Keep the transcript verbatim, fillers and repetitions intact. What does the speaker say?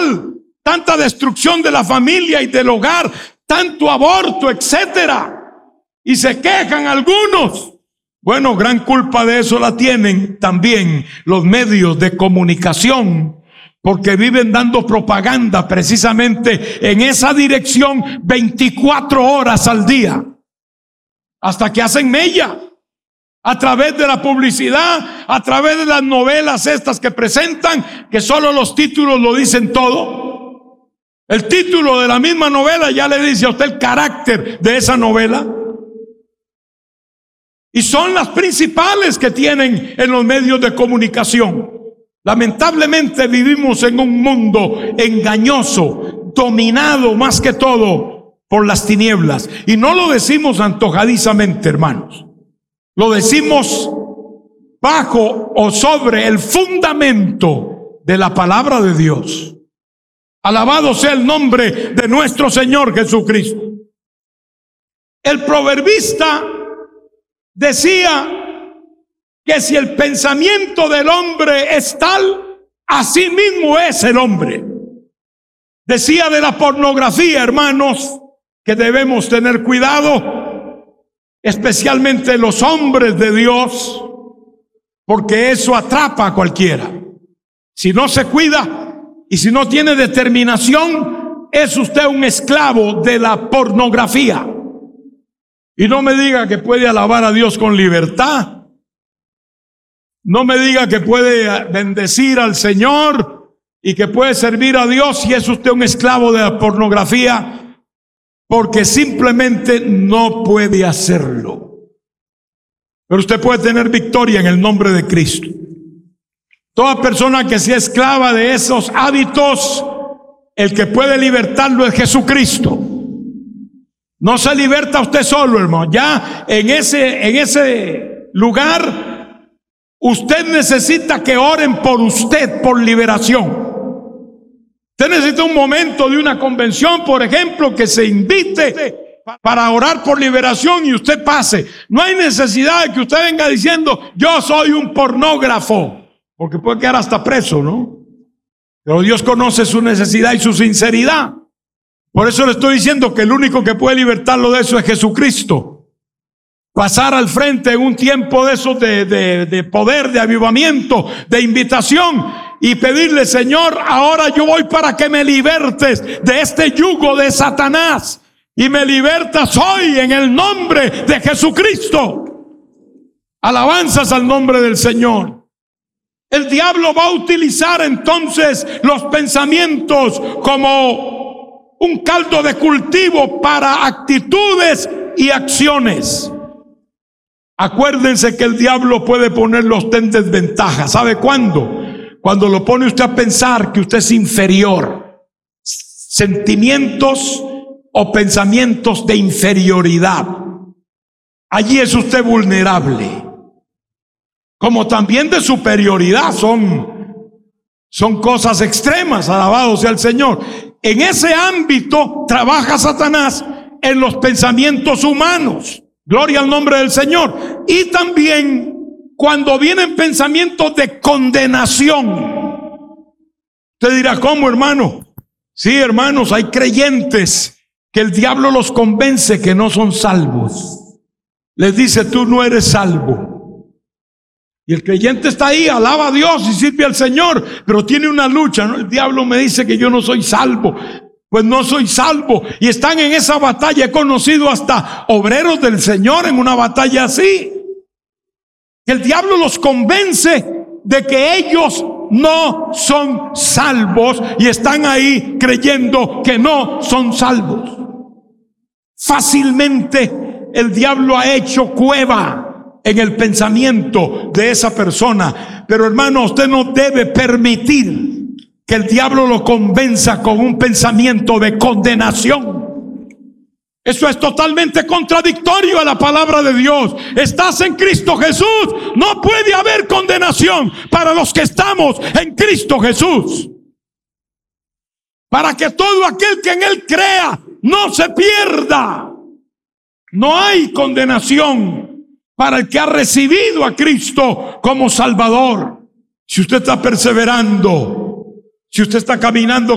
mal, tanta destrucción de la familia y del hogar, tanto aborto, etcétera. Y se quejan algunos. Bueno, gran culpa de eso la tienen también los medios de comunicación, porque viven dando propaganda precisamente en esa dirección veinticuatro horas al día, hasta que hacen mella a través de la publicidad, a través de las novelas estas que presentan, que solo los títulos lo dicen todo. El título de la misma novela ya le dice a usted el carácter de esa novela. Y son las principales que tienen en los medios de comunicación. Lamentablemente vivimos en un mundo engañoso, dominado más que todo por las tinieblas. Y no lo decimos antojadizamente, hermanos. Lo decimos bajo o sobre el fundamento de la palabra de Dios. Alabado sea el nombre de nuestro Señor Jesucristo. El proverbista decía que si el pensamiento del hombre es tal, así mismo es el hombre. Decía de la pornografía, hermanos, que debemos tener cuidado, especialmente los hombres de Dios, porque eso atrapa a cualquiera. Si no se cuida y si no tiene determinación, es usted un esclavo de la pornografía. Y no me diga que puede alabar a Dios con libertad. No me diga que puede bendecir al Señor y que puede servir a Dios si es usted un esclavo de la pornografía, porque simplemente no puede hacerlo. Pero usted puede tener victoria en el nombre de Cristo. Toda persona que sea esclava de esos hábitos, el que puede libertarlo es Jesucristo. No se liberta usted solo, hermano. Ya en ese, en ese lugar, usted necesita que oren por usted, por liberación. Usted necesita un momento de una convención, por ejemplo, que se invite para orar por liberación y usted pase. No hay necesidad de que usted venga diciendo, yo soy un pornógrafo, porque puede quedar hasta preso, ¿no? Pero Dios conoce su necesidad y su sinceridad. Por eso le estoy diciendo que el único que puede libertarlo de eso es Jesucristo. Pasar al frente en un tiempo de esos de, de, de poder, de avivamiento, de invitación y pedirle, Señor, ahora yo voy para que me libertes de este yugo de Satanás y me libertas hoy en el nombre de Jesucristo. Alabanzas al nombre del Señor. El diablo va a utilizar entonces los pensamientos como un caldo de cultivo para actitudes y acciones. Acuérdense que el diablo puede ponerlo a usted en desventaja. ¿Sabe cuándo? Cuando lo pone usted a pensar que usted es inferior. Sentimientos o pensamientos de inferioridad. Allí es usted vulnerable. Como también de superioridad. Son, son cosas extremas. Alabado sea el Señor. En ese ámbito trabaja Satanás en los pensamientos humanos. Gloria al nombre del Señor. Y también cuando vienen pensamientos de condenación. Usted dirá, ¿cómo, hermano? Sí, hermanos, hay creyentes que el diablo los convence que no son salvos. Les dice, tú no eres salvo. Y el creyente está ahí, alaba a Dios y sirve al Señor, pero tiene una lucha, ¿no? El diablo me dice que yo no soy salvo. Pues no soy salvo. Y están en esa batalla. He conocido hasta obreros del Señor en una batalla así. El diablo los convence de que ellos no son salvos y están ahí creyendo que no son salvos. Fácilmente el diablo ha hecho cueva en el pensamiento de esa persona. Pero hermano, usted no debe permitir que el diablo lo convenza con un pensamiento de condenación. Eso es totalmente contradictorio a la palabra de Dios. Estás en Cristo Jesús. No puede haber condenación para los que estamos en Cristo Jesús. Para que todo aquel que en Él crea no se pierda. No hay condenación para el que ha recibido a Cristo como Salvador. Si usted está perseverando, si usted está caminando